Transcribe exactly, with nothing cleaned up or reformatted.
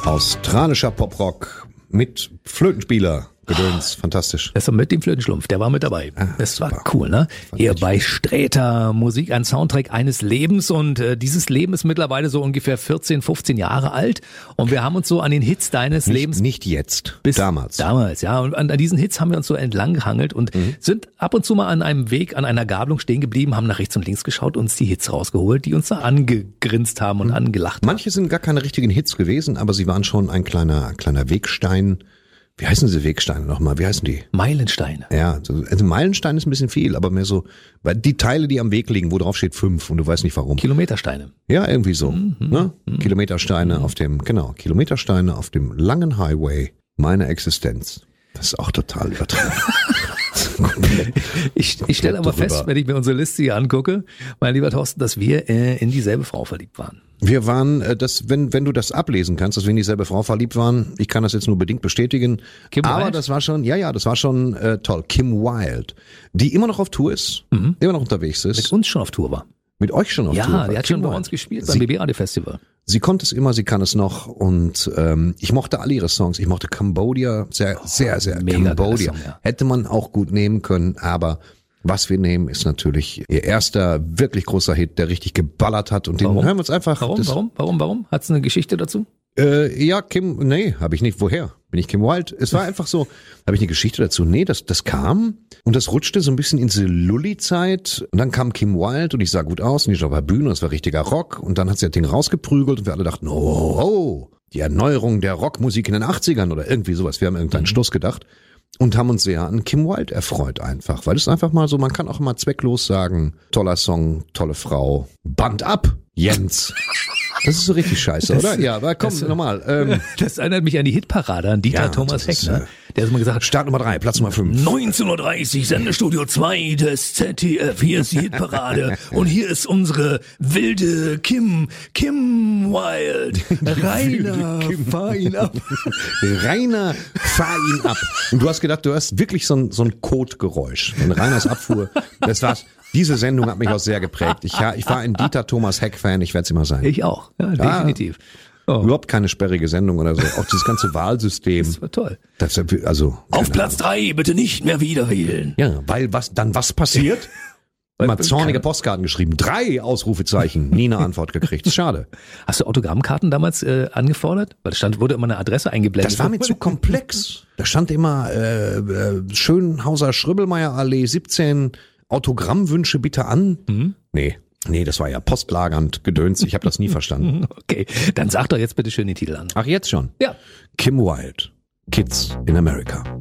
Australischer Poprock mit Flötenspieler. Gedöns, fantastisch. Das war mit dem Flötenschlumpf, der war mit dabei. Ah, das war super. Cool, ne? Hier bei Sträter Musik, ein Soundtrack eines Lebens und äh, dieses Leben ist mittlerweile so ungefähr vierzehn, fünfzehn Jahre alt und wir haben uns so an den Hits deines nicht, Lebens... Nicht jetzt, bis damals. Damals, ja. Und an, an diesen Hits haben wir uns so entlang gehangelt und mhm. sind ab und zu mal an einem Weg, an einer Gabelung stehen geblieben, haben nach rechts und links geschaut und uns die Hits rausgeholt, die uns da angegrinst haben und mhm. angelacht haben. Manche sind gar keine richtigen Hits gewesen, aber sie waren schon ein kleiner, kleiner Wegstein. Wie heißen diese Wegsteine nochmal? Wie heißen die? Meilensteine. Ja, also Meilenstein ist ein bisschen viel, aber mehr so, weil die Teile, die am Weg liegen, wo drauf steht fünf und du weißt nicht warum. Kilometersteine. Ja, irgendwie so. Mhm, ne? Mhm. Kilometersteine mhm. auf dem, genau, Kilometersteine auf dem langen Highway meiner Existenz. Das ist auch total übertrieben. ich ich stelle aber fest, wenn ich mir unsere Liste hier angucke, mein lieber Thorsten, dass wir äh, in dieselbe Frau verliebt waren. Wir waren, äh, das, wenn wenn du das ablesen kannst, dass wir in dieselbe Frau verliebt waren, ich kann das jetzt nur bedingt bestätigen. Kim aber Wilde? Das war schon, ja, ja, das war schon äh, toll. Kim Wilde, die immer noch auf Tour ist, mhm. immer noch unterwegs ist. Mit uns schon auf Tour war. Mit euch schon auf ja, Tour war. Ja, die hat Kim schon bei Wilde. uns gespielt sie, beim B B Radio Festival. Sie konnte es immer, sie kann es noch und ähm, ich mochte alle ihre Songs. Ich mochte Cambodia, sehr, oh, sehr, sehr Cambodia. Song, ja. Hätte man auch gut nehmen können, aber was wir nehmen, ist natürlich ihr erster wirklich großer Hit, der richtig geballert hat und den warum? hören wir uns einfach. Warum, das, warum, warum, warum? Hat's eine Geschichte dazu? Äh, ja, Kim, nee, habe ich nicht. Woher? Bin ich Kim Wilde? Es war einfach so, habe ich eine Geschichte dazu? Nee, das, das kam und das rutschte so ein bisschen in diese Lulli-Zeit und dann kam Kim Wilde und ich sah gut aus und ich war auf der Bühne, das war richtiger Rock und dann hat sie das Ding rausgeprügelt und wir alle dachten, oh, oh, die Erneuerung der Rockmusik in den achtzigern oder irgendwie sowas. Wir haben irgendeinen mhm. Schluss gedacht. Und haben uns sehr an Kim Wilde erfreut einfach, weil es einfach mal so, man kann auch immer zwecklos sagen, toller Song, tolle Frau, Band ab, Jens. Das ist so richtig scheiße, das, oder? Ja, aber komm, das, nochmal. Ähm, das erinnert mich an die Hitparade, an Dieter ja, Thomas Heck, ist, ne? Der hat immer gesagt, Start Nummer drei, Platz Nummer fünf. neunzehn Uhr dreißig, Sendestudio zwei des Z D F, hier ist die Hitparade und hier ist unsere wilde Kim, Kim Wilde. Rainer, Kim. fahr ihn ab. Rainer, fahr ihn ab. Und du hast gedacht, du hast wirklich so ein, so ein Kotgeräusch. Wenn Rainers Abfuhr, das war's. Diese Sendung hat mich auch sehr geprägt. Ich, ich war ein Dieter Thomas Heck-Fan, ich werde es immer sein. Ich auch, ja, definitiv. Oh. Überhaupt keine sperrige Sendung oder so. Auch dieses ganze Wahlsystem. Das war toll. Das, also, auf Platz drei bitte nicht mehr wieder wählen. Ja, weil was dann was passiert? Immer zornige Postkarten geschrieben. Drei Ausrufezeichen. Nie eine Antwort gekriegt. Schade. Hast du Autogrammkarten damals äh, angefordert? Weil da stand, wurde immer eine Adresse eingeblendet. Das war mir zu komplex. Da stand immer äh, äh, Schönhauser Schröbelmeier Allee siebzehn. Autogrammwünsche bitte an. Mhm. Nee. Nee, das war ja postlagernd Gedöns. Ich habe das nie verstanden. Okay, dann sag doch jetzt bitte schön den Titel an. Ach, jetzt schon? Ja. Kim Wilde, Kids in America.